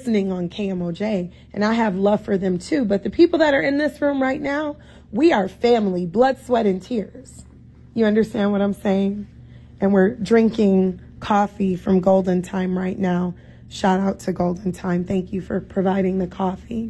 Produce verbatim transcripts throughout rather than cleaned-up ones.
listening on K M O J, and I have love for them too. But the people that are in this room right now, we are family, blood, sweat, and tears. You understand what I'm saying? And we're drinking coffee from Golden Time right now. Shout out to Golden Time. Thank you for providing the coffee.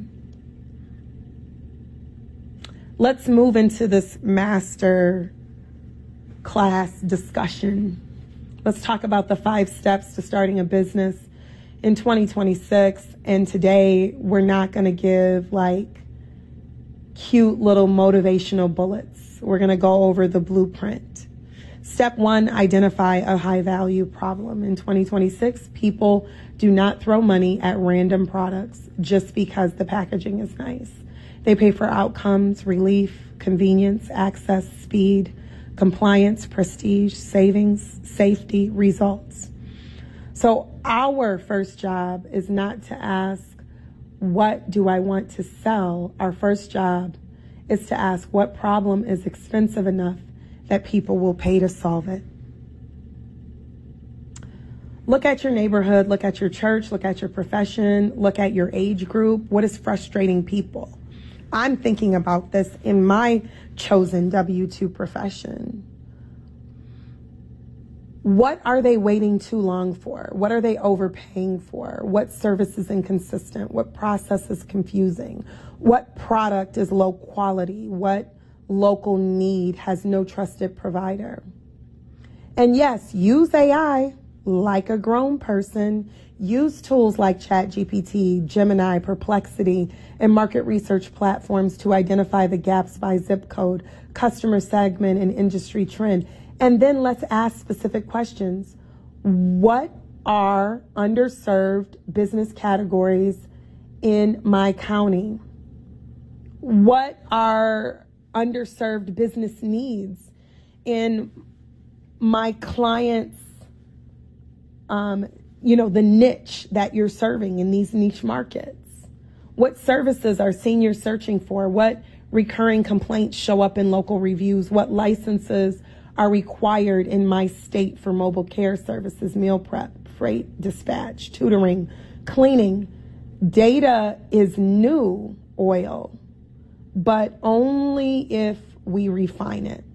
Let's move into this master class discussion. Let's talk about the five steps to starting a business in twenty twenty-six. And today we're not going to give like cute little motivational bullets. We're going to go over the blueprint. Step one, identify a high value problem. In twenty twenty-six, people do not throw money at random products just because the packaging is nice. They pay for outcomes, relief, convenience, access, speed, compliance, prestige, savings, safety, results. So our first job is not to ask, what do I want to sell? Our first job is to ask, what problem is expensive enough that people will pay to solve it? Look at your neighborhood, look at your church, look at your profession, look at your age group. What is frustrating people? I'm thinking about this in my chosen W two profession. What are they waiting too long for? What are they overpaying for? What service is inconsistent? What process is confusing? What product is low quality? What local need has no trusted provider? And yes, use A I like a grown person. Use tools like ChatGPT, Gemini, Perplexity, and market research platforms to identify the gaps by zip code, customer segment, and industry trend. And then let's ask specific questions. What are underserved business categories in my county? What are underserved business needs in my clients' um, you know, the niche that you're serving in these niche markets? What services are seniors searching for? What recurring complaints show up in local reviews? What licenses are required in my state for mobile care services, meal prep, freight dispatch, tutoring, cleaning? Data is new oil, but only if we refine it.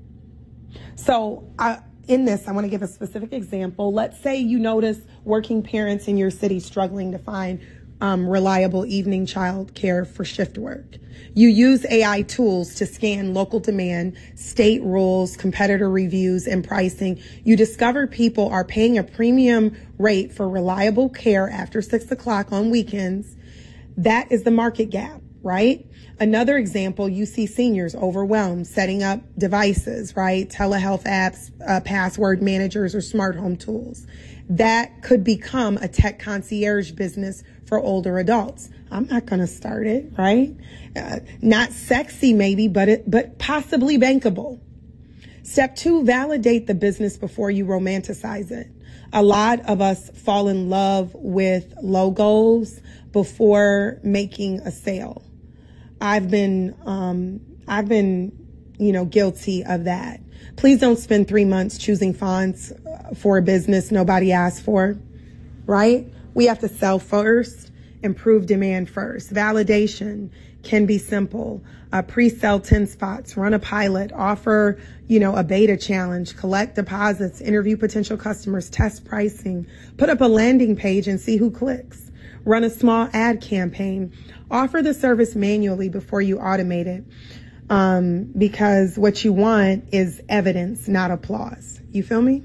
So I, in this, I want to give a specific example. Let's say you notice working parents in your city struggling to find um, reliable evening child care for shift work. You use A I tools to scan local demand, state rules, competitor reviews, and pricing. You discover people are paying a premium rate for reliable care after six o'clock on weekends. That is the market gap, right? Another example, you see seniors overwhelmed setting up devices, right? Telehealth apps, uh, password managers, or smart home tools. That could become a tech concierge business for older adults. I'm not going to start it, right? Uh, not sexy maybe, but it, but possibly bankable. Step two, validate the business before you romanticize it. A lot of us fall in love with logos before making a sale. I've been, um, I've been, you know, guilty of that. Please don't spend three months choosing fonts for a business nobody asked for, right? We have to sell first, improve demand first. Validation can be simple. Uh, pre-sell ten spots, run a pilot, offer, you know, a beta challenge, collect deposits, interview potential customers, test pricing, put up a landing page and see who clicks. Run a small ad campaign. Offer the service manually before you automate it, um, because what you want is evidence, not applause. You feel me?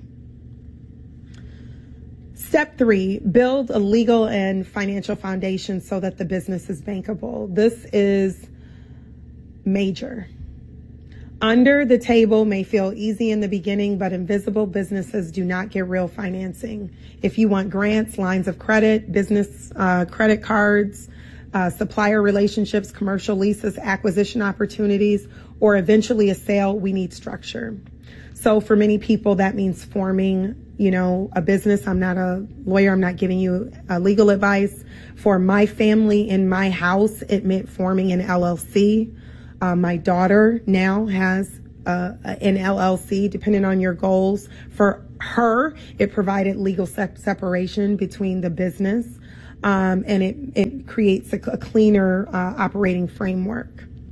Step three, build a legal and financial foundation so that the business is bankable. This is major. Under the table may feel easy in the beginning, but invisible businesses do not get real financing. If you want grants, lines of credit, business uh, credit cards, uh, supplier relationships, commercial leases, acquisition opportunities, or eventually a sale, we need structure. So for many people, that means forming, you know, a business. I'm not a lawyer. I'm not giving you uh, legal advice. For my family in my house, it meant forming an L L C. Uh, my daughter now has uh, an L L C, depending on your goals. For her, it provided legal se- separation between the business. um, and it, it creates a, a cleaner uh, operating framework.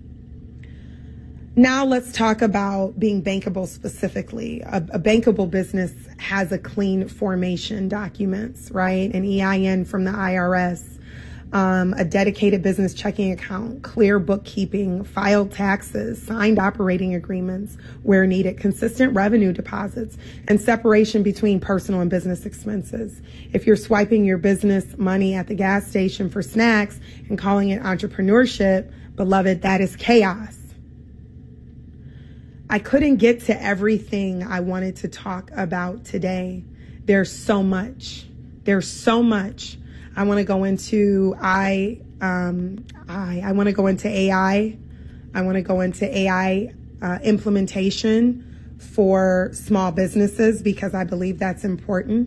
Now let's talk about being bankable specifically. A, a bankable business has a clean formation documents, right? An E I N from the I R S, um, a dedicated business checking account, clear bookkeeping, filed taxes, signed operating agreements where needed, consistent revenue deposits, and separation between personal and business expenses. If you're swiping your business money at the gas station for snacks and calling it entrepreneurship, beloved, that is chaos. I couldn't get to everything I wanted to talk about today. There's so much. There's so much. I want to go into I um, I I want to go into A I. I want to go into A I uh, implementation for small businesses because I believe that's important.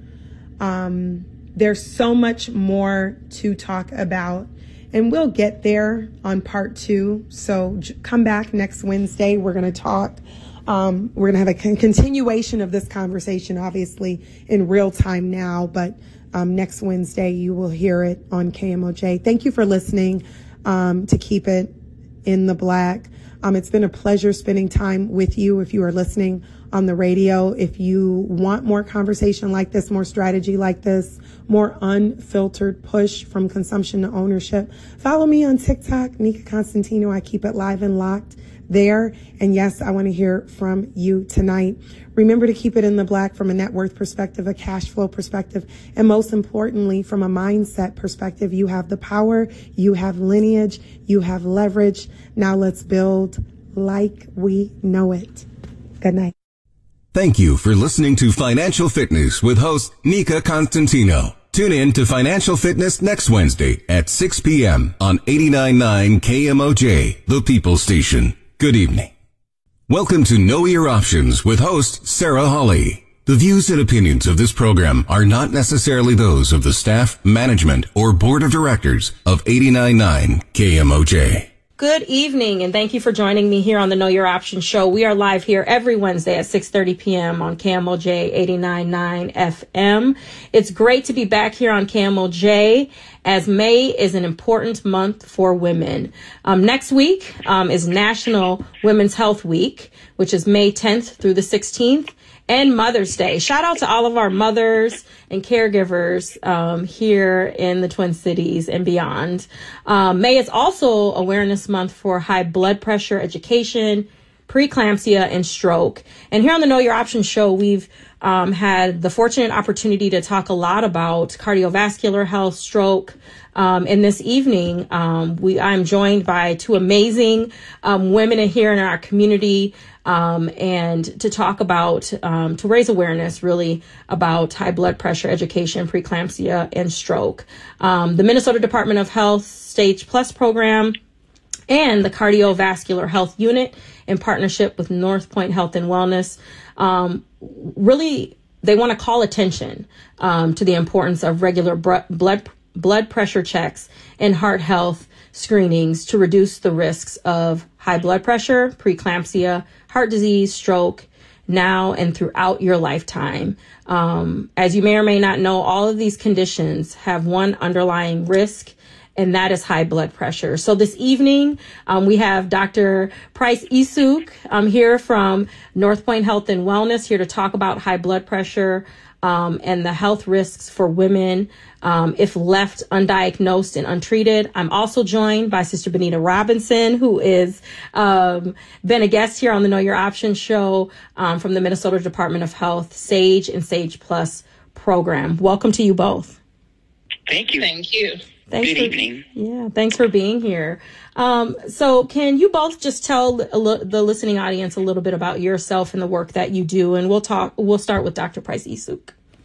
Um, there's so much more to talk about. And we'll get there on part two. So j- come back next Wednesday. We're going to talk. Um, we're going to have a con- continuation of this conversation, obviously, in real time now. But um, next Wednesday, you will hear it on K M O J. Thank you for listening um, to Keep It in the Black. Um, it's been a pleasure spending time with you if you are listening on the radio. If you want more conversation like this, more strategy like this, more unfiltered push from consumption to ownership, follow me on TikTok, Nika Constantino. I keep it live and locked there. And yes, I want to hear from you tonight. Remember to keep it in the black from a net worth perspective, a cash flow perspective, and most importantly, from a mindset perspective. You have the power, you have lineage, you have leverage. Now let's build like we know it. Good night. Thank you for listening to Financial Fitness with host Nika Constantino. Tune in to Financial Fitness next Wednesday at six p.m. on eighty-nine point nine K M O J, the People Station. Good evening. Welcome to Know Your Options with host Sarah Hawley. The views and opinions of this program are not necessarily those of the staff, management, or board of directors of eighty-nine point nine K M O J. Good evening, and thank you for joining me here on the Know Your Options show. We are live here every Wednesday at six thirty p.m. on K M O J eighty-nine point nine F M. It's great to be back here on K M O J, as May is an important month for women. Um, next week um, is National Women's Health Week, which is May tenth through the sixteenth. And Mother's Day. Shout out to all of our mothers and caregivers um, here in the Twin Cities and beyond. Um, May is also Awareness Month for high blood pressure education, preeclampsia, and stroke. And here on the Know Your Options show, we've um, had the fortunate opportunity to talk a lot about cardiovascular health, stroke. Um, and this evening, um, we I'm joined by two amazing um, women in here in our community. Um, and to talk about, um, to raise awareness really about high blood pressure education, preeclampsia, and stroke. Um, the Minnesota Department of Health Stage Plus program and the Cardiovascular Health Unit in partnership with North Point Health and Wellness, um, really, they want to call attention, um, to the importance of regular br- blood blood pressure checks and heart health screenings to reduce the risks of high blood pressure, preeclampsia, heart disease, stroke, now and throughout your lifetime. Um, as you may or may not know, all of these conditions have one underlying risk, and that is high blood pressure. So this evening, um, we have Doctor Price Isuk um, here from North Point Health and Wellness, here to talk about high blood pressure um, and the health risks for women um, if left undiagnosed and untreated. I'm also joined by Sister Benita Robinson, who is um, been a guest here on the Know Your Options show um, from the Minnesota Department of Health SAGE and SAGE Plus program. Welcome to you both. Thank you. Thank you. Thanks Good for, evening. Yeah, thanks for being here. Um, so can you both just tell a li- the listening audience a little bit about yourself and the work that you do? And we'll talk. We'll start with Doctor Price Isuk.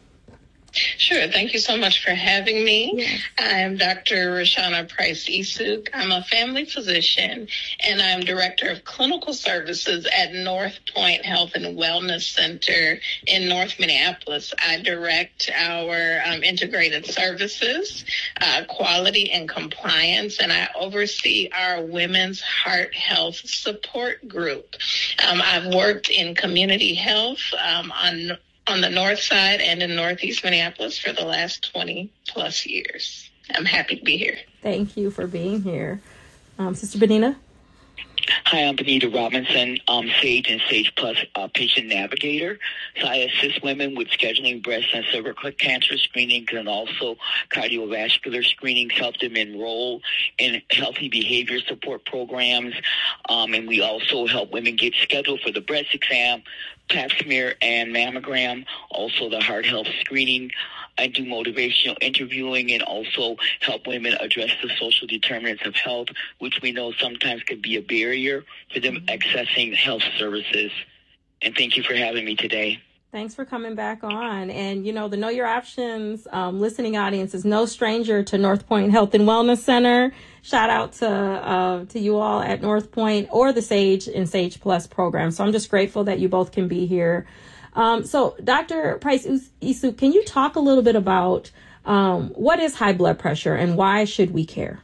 Sure. Thank you so much for having me. Yes. I am Doctor Rashana Price Isuk. I'm a family physician, and I'm Director of Clinical Services at North Point Health and Wellness Center in North Minneapolis. I direct our um, integrated services, uh, quality and compliance, and I oversee our women's heart health support group. Um, I've worked in community health um, on on the north side and in Northeast Minneapolis for the last twenty plus years. I'm happy to be here. Thank you for being here. Um, Sister Benita? Hi, I'm Benita Robinson, um, SAGE and SAGE Plus uh, patient navigator. So I assist women with scheduling breast and cervical cancer screenings and also cardiovascular screenings, help them enroll in healthy behavior support programs. Um, and we also help women get scheduled for the breast exam, pap smear, and mammogram, also the heart health screening. I do motivational interviewing and also help women address the social determinants of health, which we know sometimes could be a barrier for them accessing health services. And thank you for having me today. Thanks for coming back on. And, you know, the Know Your Options um, listening audience is no stranger to North Point Health and Wellness Center. Shout out to uh, to you all at North Point or the SAGE and SAGE Plus program. So I'm just grateful that you both can be here. Um, so, Doctor Price-Issouk, can you talk a little bit about um, what is high blood pressure and why should we care?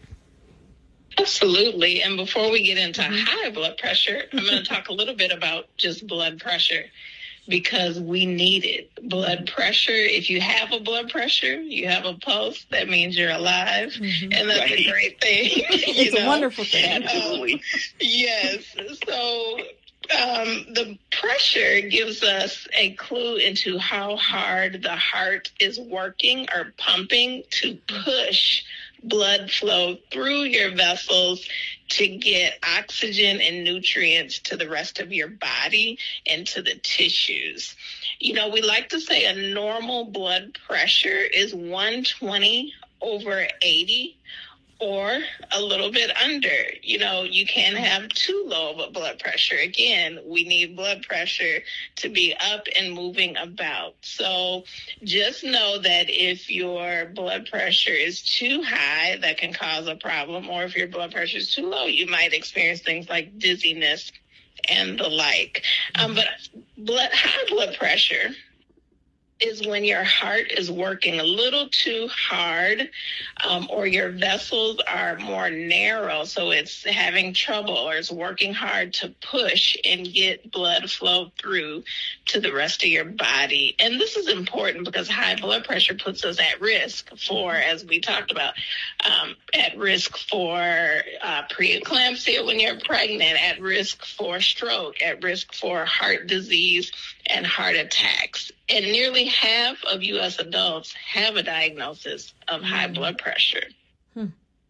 Absolutely. And before we get into mm-hmm. high blood pressure, I'm going to talk a little bit about just blood pressure because we need it. Blood pressure, if you have a blood pressure, you have a pulse, that means you're alive. Mm-hmm. And that's right. a great thing. It's know? a wonderful thing. Absolutely. Um, yes. So... Um, the pressure gives us a clue into how hard the heart is working or pumping to push blood flow through your vessels to get oxygen and nutrients to the rest of your body and to the tissues. You know, we like to say a normal blood pressure is one twenty over eighty. Or a little bit under. You know, you can have too low of a blood pressure. Again, we need blood pressure to be up and moving about. So just know that if your blood pressure is too high, that can cause a problem. Or if your blood pressure is too low, you might experience things like dizziness and the like. Um, but blood, high blood pressure is when your heart is working a little too hard um, or your vessels are more narrow, so it's having trouble or it's working hard to push and get blood flow through to the rest of your body. And this is important because high blood pressure puts us at risk for, as we talked about, um, at risk for uh, preeclampsia when you're pregnant, at risk for stroke, at risk for heart disease and heart attacks. And nearly half of U S adults have a diagnosis of high blood pressure. Hmm.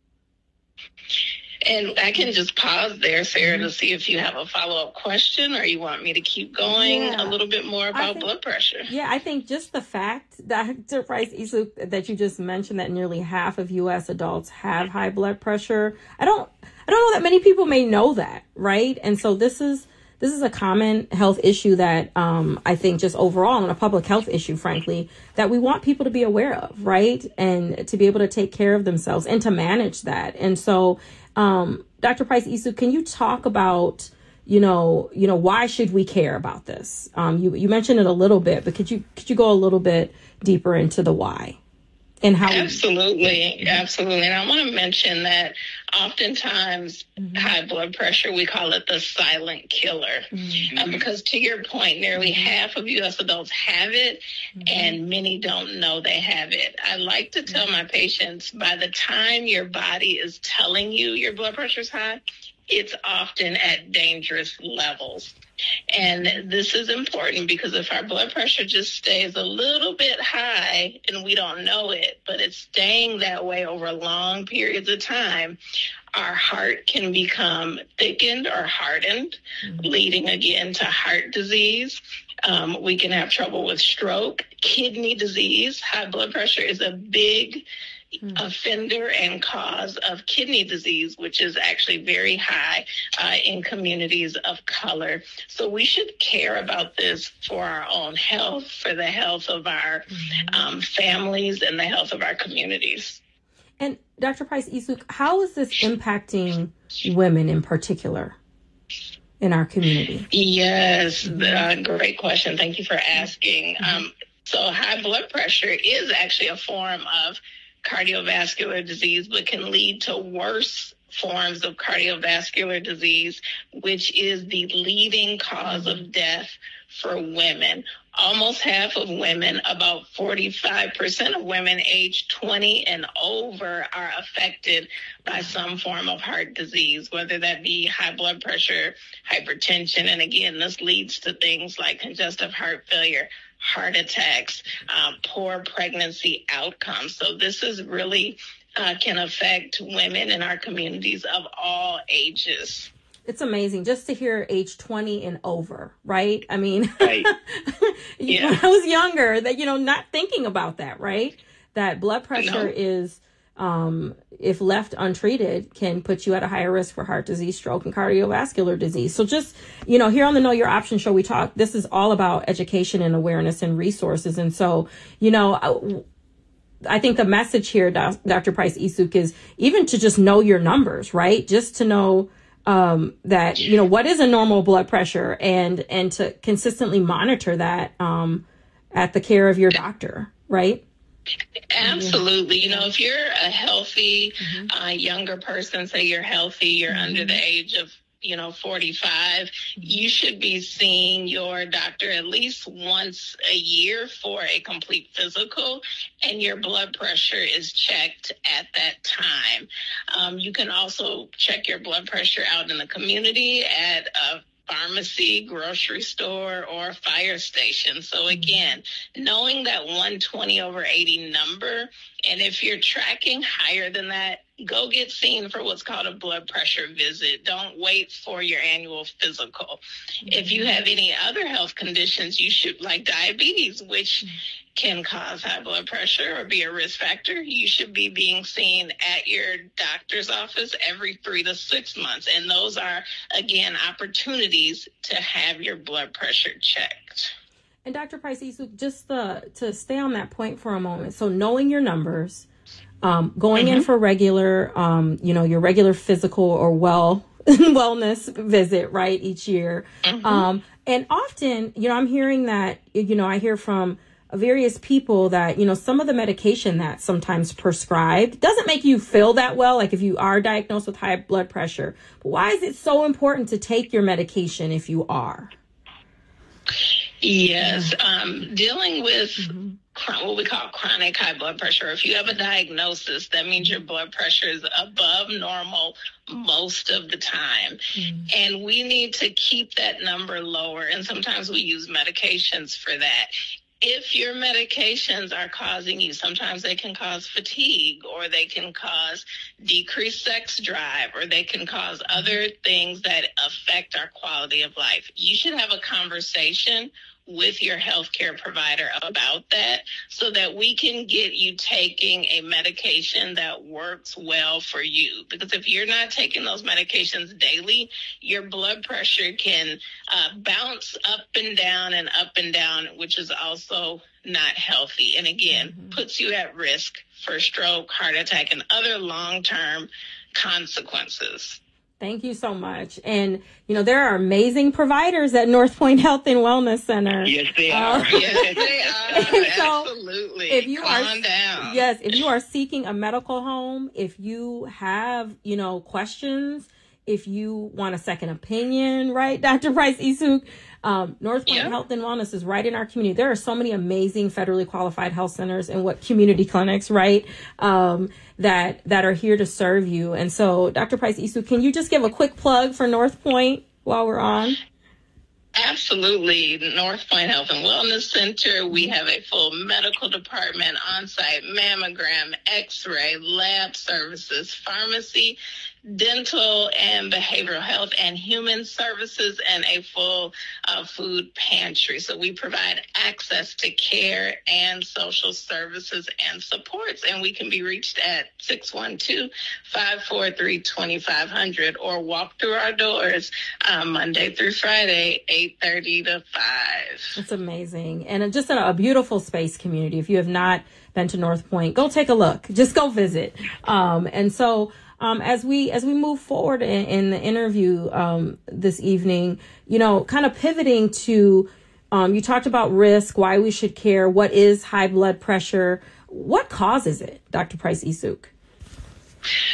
And I can just pause there, Sarah, mm-hmm. to see if you have a follow-up question or you want me to keep going yeah. a little bit more about think, blood pressure. Yeah, I think just the fact, Doctor Price-Issouk, that you just mentioned that nearly half of U S adults have high blood pressure. I don't, I don't know that many people may know that, right? And so this is This is a common health issue that um, I think just overall and a public health issue, frankly, that we want people to be aware of, right? And to be able to take care of themselves and to manage that. And so, um, Doctor Price-Issouk, can you talk about, you know, you know, why should we care about this? Um, you you mentioned it a little bit, but could you could you go a little bit deeper into the why? And how absolutely, we- absolutely. And I want to mention that oftentimes mm-hmm. high blood pressure, we call it the silent killer. Mm-hmm. Um, because to your point, nearly mm-hmm. half of U S adults have it mm-hmm. and many don't know they have it. I like to tell my patients by the time your body is telling you your blood pressure is high, it's often at dangerous levels. And this is important because if our blood pressure just stays a little bit high and we don't know it, but it's staying that way over long periods of time, our heart can become thickened or hardened, mm-hmm. leading again to heart disease. Um, we can have trouble with stroke, kidney disease. High blood pressure is a big offender and cause of kidney disease, which is actually very high uh, in communities of color. So we should care about this for our own health, for the health of our mm-hmm. um, families and the health of our communities. And Doctor Price-Issouk, how is this impacting women in particular in our community? Yes, uh, great question. Thank you for asking. Mm-hmm. Um, so high blood pressure is actually a form of cardiovascular disease, but can lead to worse forms of cardiovascular disease, which is the leading cause of death for women. Almost half of women, about forty-five percent of women aged twenty and over, are affected by some form of heart disease, whether that be high blood pressure, hypertension. And again, this leads to things like congestive heart failure, heart attacks, um, poor pregnancy outcomes. So this is really uh, can affect women in our communities of all ages. It's amazing just to hear age twenty and over, right? I mean, Right. Yeah. when I was younger, that, you know, not thinking about that, right? That blood pressure No. is, um, if left untreated, can put you at a higher risk for heart disease, stroke, and cardiovascular disease. So just, you know, here on the Know Your Options show, we talk, this is all about education and awareness and resources. And so, you know, I think the message here, Doctor Price Issouk, is even to just know your numbers, right? Just to know um, that, you know, what is a normal blood pressure, and, and to consistently monitor that um, at the care of your doctor, right? Absolutely. You know, if you're a healthy, mm-hmm. uh, younger person, say you're healthy, you're mm-hmm. under the age of, you know, forty-five, mm-hmm. you should be seeing your doctor at least once a year for a complete physical, and your blood pressure is checked at that time. Um, you can also check your blood pressure out in the community at a pharmacy, grocery store, or fire station. So again, knowing that one twenty over eighty number, and if you're tracking higher than that, go get seen for what's called a blood pressure visit. Don't wait for your annual physical. Mm-hmm. If you have any other health conditions, you should, like diabetes, which mm-hmm. can cause high blood pressure or be a risk factor, you should be being seen at your doctor's office every three to six months. And those are, again, opportunities to have your blood pressure checked. And Doctor Price Issouk, just the, to stay on that point for a moment. So knowing your numbers, um, going mm-hmm. in for regular, um, you know, your regular physical or well wellness visit, right, each year. Mm-hmm. Um, and often, you know, I'm hearing that, you know, I hear from various people that, you know, some of the medication that's sometimes prescribed doesn't make you feel that well, like if you are diagnosed with high blood pressure. But why is it so important to take your medication if you are? Yes, um, dealing with mm-hmm. chron- what we call chronic high blood pressure. If you have a diagnosis, that means your blood pressure is above normal most of the time. Mm-hmm. And we need to keep that number lower. And sometimes we use medications for that. If your medications are causing you, sometimes they can cause fatigue, or they can cause decreased sex drive, or they can cause other things that affect our quality of life. You should have a conversation with your healthcare provider about that, so that we can get you taking a medication that works well for you. Because if you're not taking those medications daily, your blood pressure can uh, bounce up and down and up and down, which is also not healthy. And again, mm-hmm. puts you at risk for stroke, heart attack, and other long-term consequences. Thank you so much. And, you know, there are amazing providers at North Point Health and Wellness Center. Yes, they are. Uh, yes, they are. So absolutely. If you Calm are, down. Yes, if you are seeking a medical home, if you have, you know, questions, if you want a second opinion, right, Doctor Price Issouk, um, North Point yep. Health and Wellness is right in our community. There are so many amazing federally qualified health centers and what community clinics, right, um, that that are here to serve you. And so, Doctor Price Issouk, can you just give a quick plug for North Point while we're on? Absolutely. North Point Health and Wellness Center. We have a full medical department, on-site mammogram, x-ray, lab services, pharmacy, dental and behavioral health, and human services, and a full uh, food pantry. So we provide access to care and social services and supports, and we can be reached at six one two, five four three, two five zero zero or walk through our doors uh, Monday through Friday, eight thirty to five. That's amazing. And just a, a beautiful space community. If you have not been to North Point, go take a look. Just go visit. Um, and so Um, as we as we move forward in, in the interview um, this evening, you know, kind of pivoting to, um, you talked about risk, why we should care, what is high blood pressure, what causes it, Doctor Price Issouk?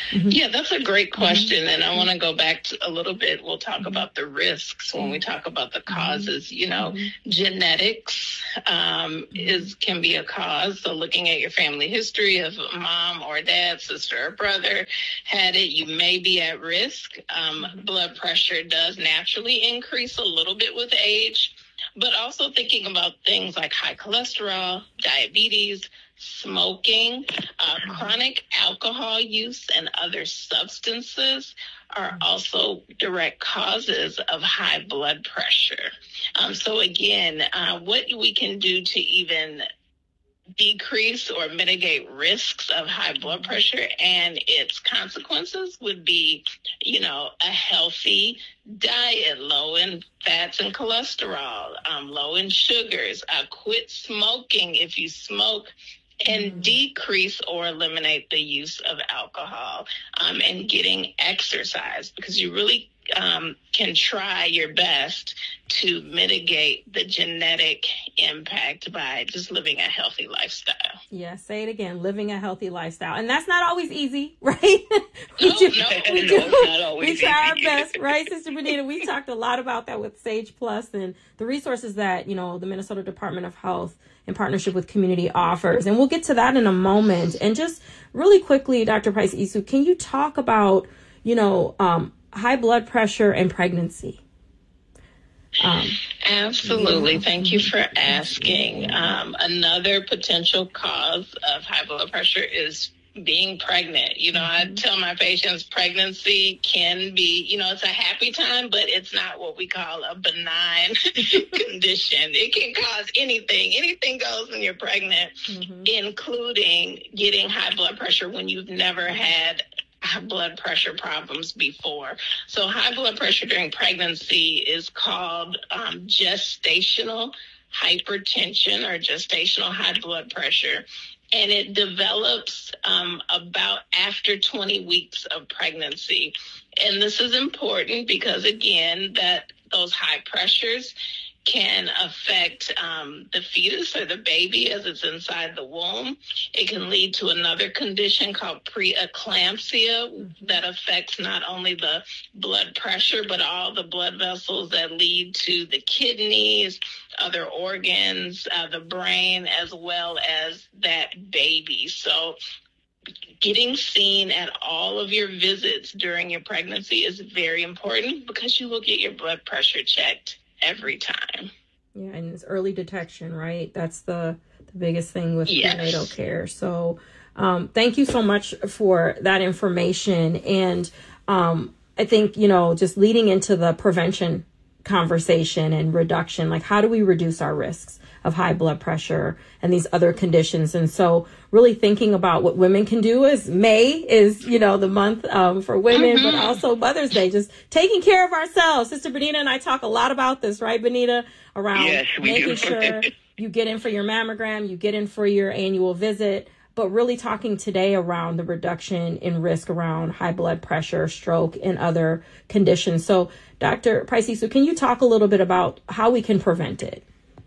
Mm-hmm. Yeah, that's a great question. Mm-hmm. And I want to go back to a little bit. We'll talk mm-hmm. about the risks when we talk about the causes. You know, mm-hmm. genetics um, is can be a cause. So looking at your family history of mom or dad, sister or brother had it, you may be at risk. Um, mm-hmm. Blood pressure does naturally increase a little bit with age, but also thinking about things like high cholesterol, diabetes, smoking, uh, chronic alcohol use, and other substances are also direct causes of high blood pressure. Um, so again, uh, what we can do to even decrease or mitigate risks of high blood pressure and its consequences would be, you know, a healthy diet, low in fats and cholesterol, um, low in sugars, uh, quit smoking if you smoke, and mm-hmm. decrease or eliminate the use of alcohol, um, and getting exercise, because you really um, can try your best to mitigate the genetic impact by just living a healthy lifestyle. Yeah, say it again, living a healthy lifestyle. And that's not always easy, right? we no, do, no, we, no, do, it's not always we try easy. our best, right, Sister Benita? We talked a lot about that with Sage Plus and the resources that, you know, the Minnesota Department of Health in partnership with Community offers. And we'll get to that in a moment. And just really quickly, Doctor Price-Isu, can you talk about, you know, um, high blood pressure and pregnancy? Um, Absolutely. Yeah. Thank you for asking. Um, another potential cause of high blood pressure is being pregnant. You know, mm-hmm. I tell my patients pregnancy can be, you know, it's a happy time, but it's not what we call a benign condition. It can cause anything. Anything goes when you're pregnant, mm-hmm. including getting high blood pressure when you've never had high blood pressure problems before. So high blood pressure during pregnancy is called um, gestational hypertension or gestational high blood pressure. And it develops um, about after twenty weeks of pregnancy. And this is important because, again, that those high pressures can affect um, the fetus or the baby as it's inside the womb. It can lead to another condition called preeclampsia that affects not only the blood pressure, but all the blood vessels that lead to the kidneys, other organs, uh, the brain, as well as that baby. So getting seen at all of your visits during your pregnancy is very important because you will get your blood pressure checked every time. Yeah, and it's early detection, right? That's the, the biggest thing with yes. prenatal care. So um, thank you so much for that information. And um, I think, you know, just leading into the prevention conversation and reduction, like how do we reduce our risks of high blood pressure and these other conditions? And so really thinking about what women can do is May is, you know, the month um, for women, mm-hmm. but also Mother's Day, just taking care of ourselves. Sister Benita and I talk a lot about this, right, Benita, around yes, making do. sure you get in for your mammogram, you get in for your annual visit, but really talking today around the reduction in risk around high blood pressure, stroke, and other conditions. So Doctor Price-Isu, can you talk a little bit about how we can prevent it?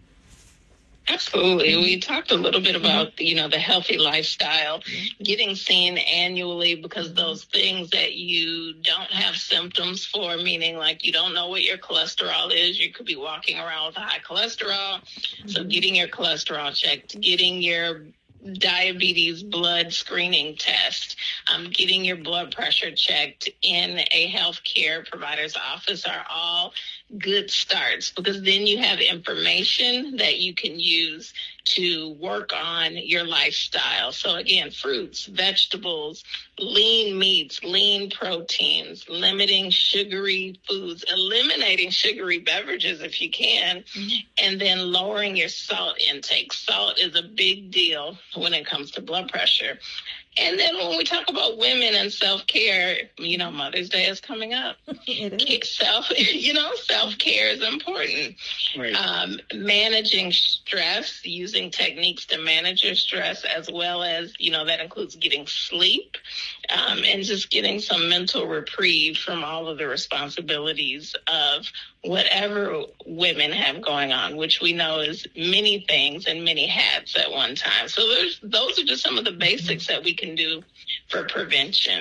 Absolutely. We talked a little bit about, you know, the healthy lifestyle, getting seen annually, because those things that you don't have symptoms for, meaning like you don't know what your cholesterol is, you could be walking around with a high cholesterol. So getting your cholesterol checked, getting your diabetes blood screening test, um, getting your blood pressure checked in a healthcare provider's office are all good starts, because then you have information that you can use to work on your lifestyle. So again, fruits, vegetables, lean meats, lean proteins, limiting sugary foods, eliminating sugary beverages if you can, mm-hmm. and then lowering your salt intake. Salt is a big deal when it comes to blood pressure. And then when we talk about women and self-care, you know, Mother's Day is coming up. It is. Self, you know, self-care is important. Right. Um, managing stress, using techniques to manage your stress, as well as, you know, that includes getting sleep, um, and just getting some mental reprieve from all of the responsibilities of whatever women have going on, which we know is many things and many hats at one time. So there's, those are just some of the basics that we can do for prevention.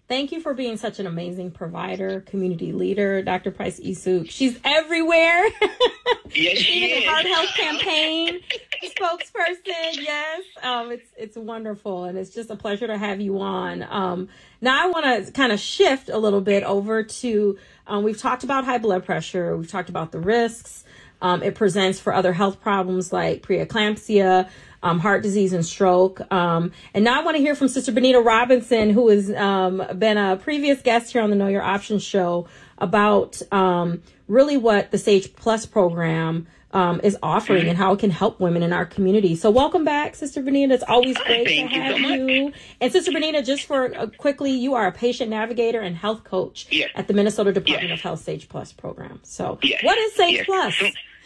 Thank you for being such an amazing provider, community leader, Doctor Price Issouk. She's everywhere. Yes, she Even is. the Heart Health Campaign spokesperson. Yes, um, it's it's wonderful, and it's just a pleasure to have you on. Um, now I want to kind of shift a little bit over to. Um, we've talked about high blood pressure. We've talked about the risks um, it presents for other health problems like preeclampsia, um, heart disease, and stroke. Um, and now I want to hear from Sister Benita Robinson, who has um, been a previous guest here on the Know Your Options show, about um, really what the SAGE Plus program um, is offering and how it can help women in our community. So welcome back, Sister Benita. It's always great Thank to you have so much. you. And Sister Benita, just for uh, quickly, you are a patient navigator and health coach Yes. at the Minnesota Department Yes. of Health SAGE Plus program. So Yes. what is SAGE Yes. Plus?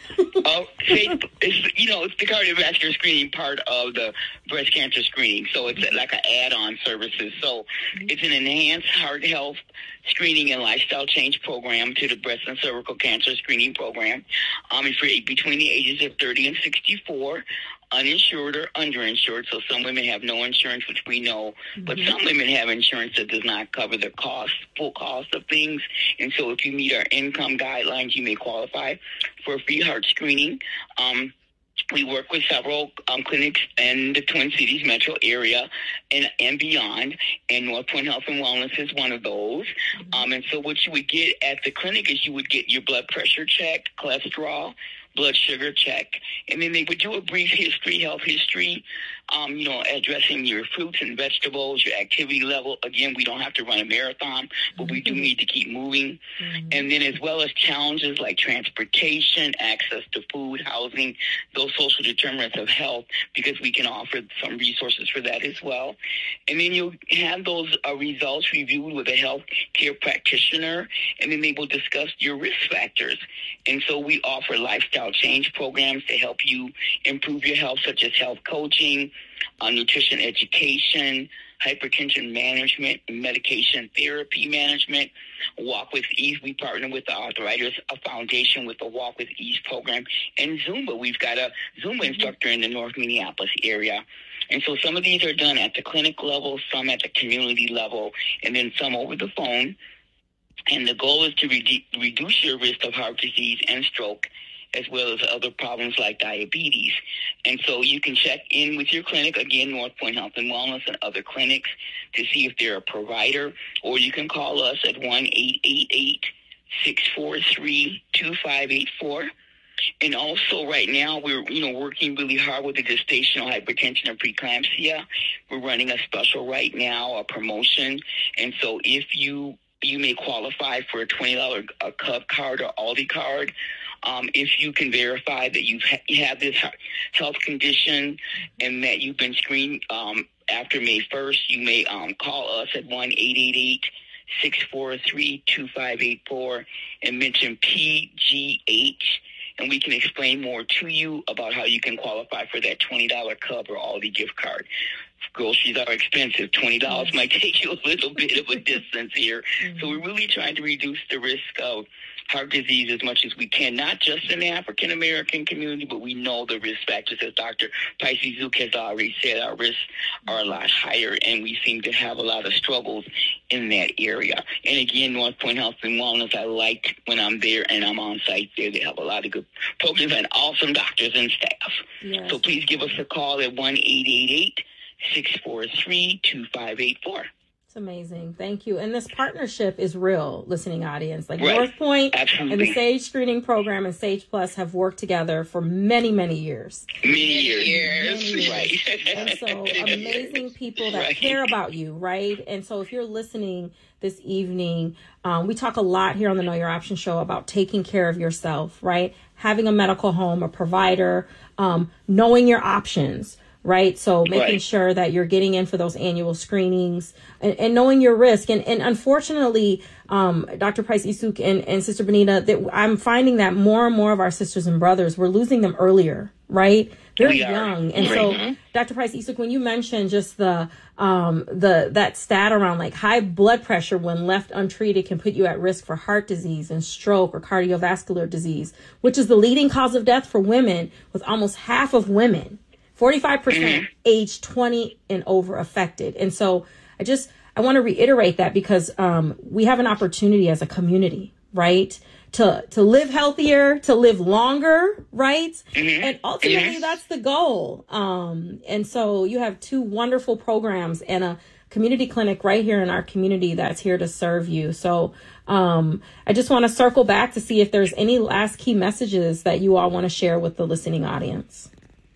Oh, SAGE, it's, you know, it's the cardiovascular screening part of the breast cancer screening. So it's like an add-on services. So it's an enhanced heart health screening and lifestyle change program to the breast and cervical cancer screening program. Um, it's for between the ages of thirty and sixty-four, uninsured or underinsured. So some women have no insurance, which we know, but some women have insurance that does not cover the cost, full cost of things. And so if you meet our income guidelines, you may qualify for a free heart screening. Um, we work with several um, clinics in the Twin Cities metro area and, and beyond, and North Point Health and Wellness is one of those. Um, and so what you would get at the clinic is you would get your blood pressure checked, cholesterol, blood sugar check, and then they would do a brief history, health history, um, you know, addressing your fruits and vegetables, your activity level. Again, we don't have to run a marathon, but we do need to keep moving. Mm-hmm. And then as well as challenges like transportation, access to food, housing, those social determinants of health, because we can offer some resources for that as well. And then you'll have those uh, results reviewed with a health care practitioner, and then they will discuss your risk factors. And so we offer lifestyle change programs to help you improve your health, such as health coaching, uh, nutrition education, hypertension management, medication therapy management, Walk with Ease. We partner with the Arthritis Foundation with the Walk with Ease program, and Zumba. We've got a Zumba instructor in the North Minneapolis area. And so some of these are done at the clinic level, some at the community level, and then some over the phone. And the goal is to re- reduce your risk of heart disease and stroke, as well as other problems like diabetes. And so you can check in with your clinic, again, North Point Health and Wellness and other clinics, to see if they're a provider, or you can call us at one eight eight eight, six four three, two five eight four. And also right now we're, you know, working really hard with the gestational hypertension and preeclampsia. We're running a special right now, a promotion. And so if you you may qualify for a twenty dollars a Cub card or Aldi card. Um, if you can verify that you've ha- you have this health condition and that you've been screened um, after May first, you may um, call us at one eight eight eight, six four three, two five eight four and mention P G H, and we can explain more to you about how you can qualify for that twenty dollars Cub or Aldi gift card. Groceries are expensive. twenty dollars might take you a little bit of a distance here. Mm-hmm. So we're really trying to reduce the risk of heart disease as much as we can, not just in the African-American community, but we know the risk factors. As Doctor Price Issouk has already said, our risks are a lot higher, and we seem to have a lot of struggles in that area. And again, North Point Health and Wellness, I like when I'm there and I'm on site there. They have a lot of good programs and awesome doctors and staff. Yes. So please give us a call at one eight eight eight, six four three, two five eight four. It's amazing. Thank you. And this partnership is real, listening audience. Like right. North Point Absolutely. and the SAGE screening program and SAGE Plus have worked together for many, many years. Many years. Many years. Right. And so amazing people that right. care about you, right? And so if you're listening this evening, um, we talk a lot here on the Know Your Options show about taking care of yourself, right? Having a medical home, a provider, um, knowing your options. Right. So making right. sure that you're getting in for those annual screenings and, and knowing your risk. And, and unfortunately, um, Doctor Price Issouk and, and Sister Benita, that I'm finding that more and more of our sisters and brothers, we're losing them earlier. Right. They're young. And so, mm-hmm. Doctor Price Issouk, when you mentioned just the um, the that stat around like high blood pressure when left untreated can put you at risk for heart disease and stroke or cardiovascular disease, which is the leading cause of death for women, with almost half of women forty-five percent mm-hmm. age twenty and over affected. And so I just, I want to reiterate that because um, we have an opportunity as a community, right? To to live healthier, to live longer, right? Mm-hmm. And ultimately, mm-hmm. that's the goal. Um, and so you have two wonderful programs and a community clinic right here in our community that's here to serve you. So um, I just want to circle back to see if there's any last key messages that you all want to share with the listening audience.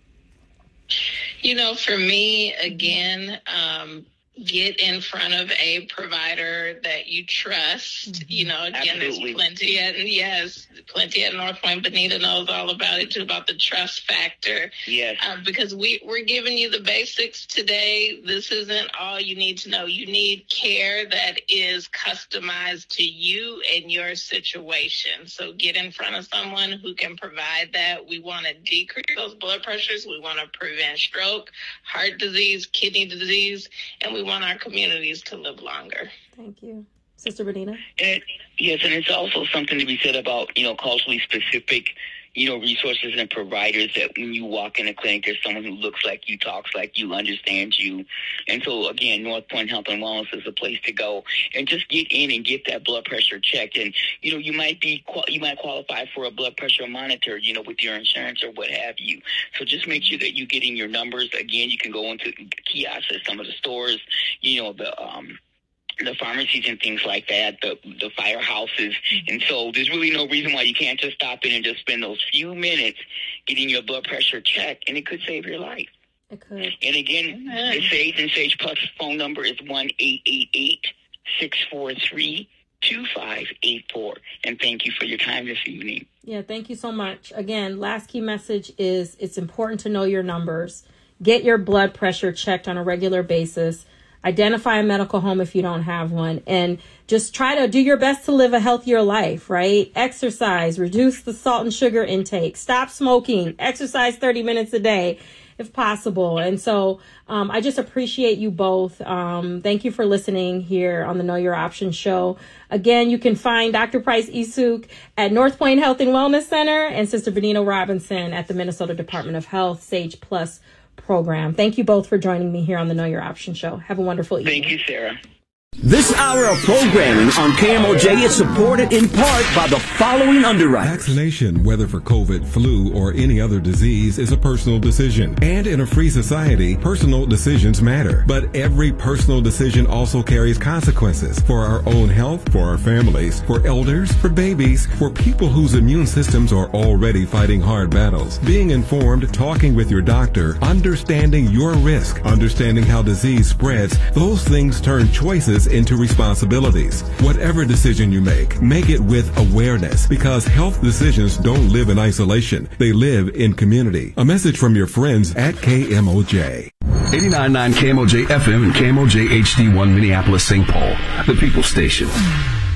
You know, for me, again, um, get in front of a provider that you trust. Mm-hmm. You know, again, Absolutely. There's plenty at, yes, plenty at North Point. Benita knows all about it too, about the trust factor. Yes. Um, because we, we're giving you the basics today. This isn't all you need to know. You need care that is customized to you and your situation. So get in front of someone who can provide that. We want to decrease those blood pressures. We want to prevent stroke, heart disease, kidney disease, and we We want our communities to live longer. Thank you. Sister Benita? And, yes, and it's also something to be said about, you know, culturally specific, you know, resources and providers that when you walk in a clinic, there's someone who looks like you, talks like you, understands you. And so, again, North Point Health and Wellness is a place to go. And just get in and get that blood pressure checked. And, you know, you might be, you might qualify for a blood pressure monitor, you know, with your insurance or what have you. So just make sure that you're getting your numbers. Again, you can go into kiosks at some of the stores, you know, the, um, the pharmacies and things like that, the the firehouses. And so there's really no reason why you can't just stop in and just spend those few minutes getting your blood pressure checked, and it could save your life. It could. And again, the Sage and Sage Plus phone number is one eight eight eight, six four three, two five eight four. And thank you for your time this evening. Yeah, thank you so much. Again, last key message is it's important to know your numbers. Get your blood pressure checked on a regular basis. Identify a medical home if you don't have one, and just try to do your best to live a healthier life, right? Exercise, reduce the salt and sugar intake, stop smoking, exercise thirty minutes a day if possible. And so um, I just appreciate you both. Um, thank you for listening here on the Know Your Options show. Again, you can find Doctor Price Isuk at North Point Health and Wellness Center and Sister Benita Robinson at the Minnesota Department of Health Sage Plus program. Thank you both for joining me here on the Know Your Options show. Have a wonderful evening. Thank you, Sarah. This hour of programming on K M O J is supported in part by the following underwriters. Vaccination, whether for COVID, flu, or any other disease, is a personal decision. And in a free society, personal decisions matter. But every personal decision also carries consequences for our own health, for our families, for elders, for babies, for people whose immune systems are already fighting hard battles. Being informed, talking with your doctor, understanding your risk, understanding how disease spreads, those things turn choices into responsibilities. Whatever decision you make, make it with awareness, because health decisions don't live in isolation. They live in community. A message from your friends at K M O J. eighty-nine point nine K M O J F M and K M O J H D one Minneapolis, Saint Paul, the People Station.